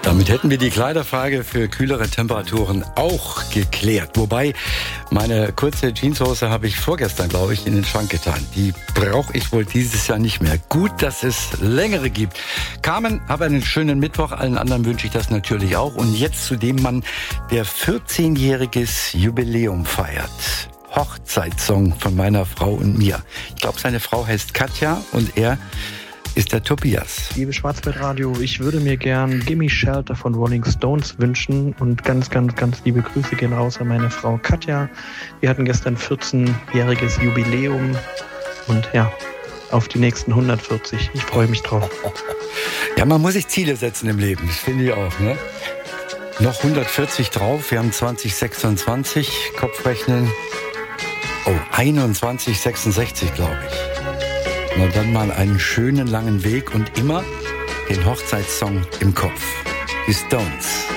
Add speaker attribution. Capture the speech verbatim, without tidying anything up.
Speaker 1: Damit hätten wir die Kleiderfrage für kühlere Temperaturen auch geklärt. Wobei, meine kurze Jeanshose habe ich vorgestern, glaube ich, in den Schrank getan. Die brauche ich wohl dieses Jahr nicht mehr. Gut, dass es längere gibt. Carmen, habe einen schönen Mittwoch. Allen anderen wünsche ich das natürlich auch. Und jetzt zu dem Mann, der vierzehnjähriges Jubiläum feiert. Hochzeitssong von meiner Frau und mir. Ich glaube, seine Frau heißt Katja und er ist der Tobias.
Speaker 2: Liebe Schwarzwaldradio, ich würde mir gern Gimme Shelter von Rolling Stones wünschen und ganz, ganz, ganz liebe Grüße gehen raus an meine Frau Katja. Wir hatten gestern vierzehnjähriges Jubiläum und ja, auf die nächsten hundertvierzig. Ich freue mich drauf.
Speaker 1: Ja, man muss sich Ziele setzen im Leben, das finde ich auch, ne? Noch hundertvierzig drauf, wir haben zwanzig sechsundzwanzig, Kopfrechnen. Oh, einundzwanzig sechsundsechzig, glaube ich. Na dann mal einen schönen langen Weg und immer den Hochzeitssong im Kopf. Die Stones.